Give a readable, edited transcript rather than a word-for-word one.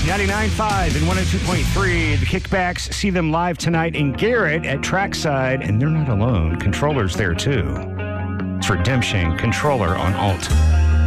99.5 and 102.3. The Kickbacks, see them live tonight in Garrett at Trackside, and they're not alone. Controller's there too. It's Redemption, Controller on Alt.